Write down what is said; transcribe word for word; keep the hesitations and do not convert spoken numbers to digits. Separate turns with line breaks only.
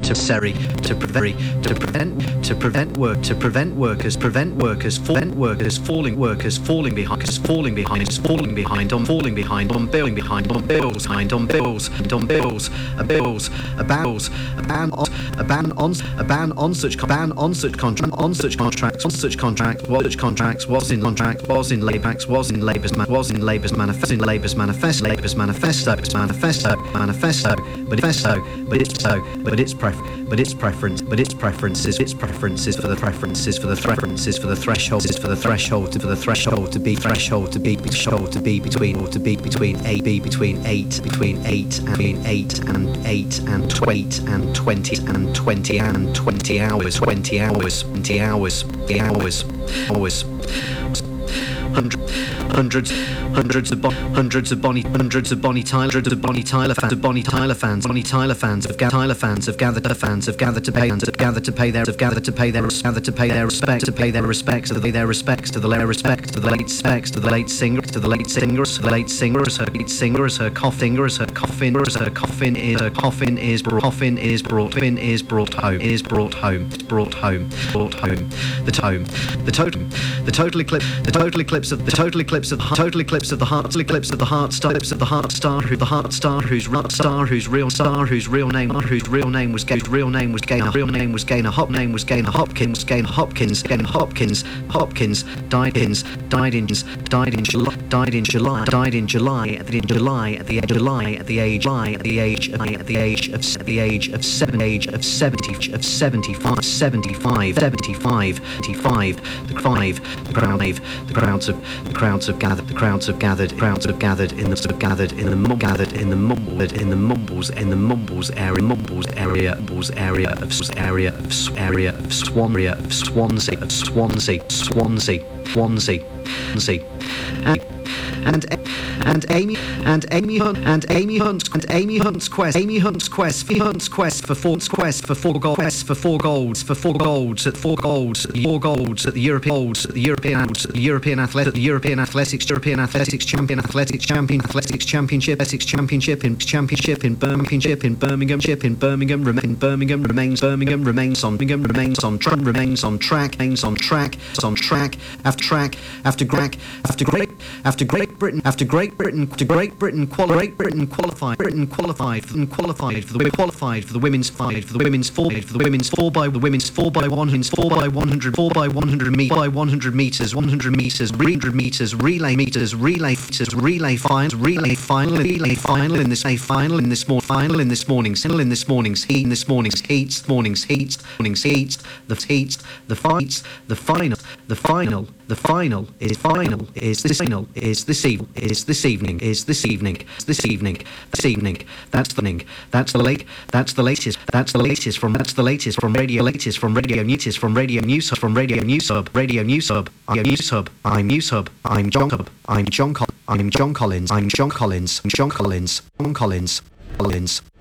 to serry, to prevent, to prevent, to prevent work, to prevent workers, prevent workers, prevent workers, falling workers, falling behind, falling behind, falling behind, on falling behind, on billing behind, on bills, behind, on bills, on bills, a bills, a bills, a ban on, a ban on, a ban on such, ban on such contract, on such contracts, on such contract, what such contracts was in contract, was in Labour Acts, was in Labour's, was in Labour's manifesto, in Labour's manifesto, Labour's manifesto, manifesto, manifesto, but it's so, but it's so, but it's pref, but it's preference, but its preferences, its preferences for the preferences for the preferences for the thresholds, for the threshold, for the threshold to be threshold to be threshold to be between or to be between a be between eight between eight and between eight and eight and twenty and twenty and twenty and twenty hours, twenty hours, twenty hours, the hours, hours. Hundred, hundreds, hundreds of bon, hundreds of Bonnie, hundreds of Bonnie Tyler, hundreds of Bonnie Tyler fans, of Bonnie Tyler fans, Bonnie Tyler fans, of ga- Tyler fans have gathered, fans have gathered to pay, and have gathered to pay their, have gathered to pay their, gathered to pay their respect, to pay their respects, to pay their respects, to the late respects, to the late specs, to the late singer, to the late singers, to the late singers, her late singers, her coffin, her coffin, her coffin is, her coffin is brought, coffin is brought, coffin is brought home, is brought home, brought home, brought home, the tome, the totem, the total eclipse, the total eclipse of the total eclipse of the total eclipse of the heart, eclipse of the heart star, eclipse of the heart star, who the heart star, whose heart star, whose real star, whose real name, whose real name was Gainer, real name was Gainer, real name was Gainer, hop name was Gainer Hopkins, Gainer Hopkins, Gainer Hopkins, Hopkins, died in, died in, died in July, died in July, died in July, at the July, at the age, July, at the age, at the age, at the age of, at the age of seven, age of seventy, of seventy-five, seventy-five, seventy-five, seventy-five, the five, the crowd, the crowds of. The crowds have gathered. The crowds have gathered. Crowds have gathered in the have gathered in the mum gathered in the mumbles in the mumbles in the mumbles area mumbles area mumbles area of area of area of Swansea of Swansea of Swansea Swansea Swansea Swansea and and and Amy and Amy Hunt and Amy Hunt and Amy Hunt's quest Amy Hunt's quest for Hunt's quest for four quest for four gold quest for four golds for four golds at four golds at four golds at the European golds at the European the European athletic the European athletics European athletics champion athletics champion athletics championship athletics championship in championship in Birmingham in Birmingham ship in Birmingham remain Birmingham remains Birmingham remains on Birmingham remains on track remains on track remains on track on track after track after track after great after Great Britain after Great Britain to Great Britain quali- Great Britain qualified Britain qualified for qualified for the qualified for the women's five for the women's four for the women's four by the women's four by one hundred four by one hundred four by one hundred meter by one hundred meters one hundred meters one hundred meters relay meters relay meters relay finals relay final relay final in this a final in this more final in this morning's in this morning's heat in this morning's heats morning's heats morning's heats the heats the fights the final the final the final is final is this final is this evening is this evening is this evening this evening this evening that's the thing that's the late that's the latest that's the latest from that's the latest from radio latest from radio news from radio news from radio news hub radio news hub I'm news hub I'm news hub I'm John Hub I'm John Col- I'm John Collins I'm John Collins I'm John Collins John Collins Collins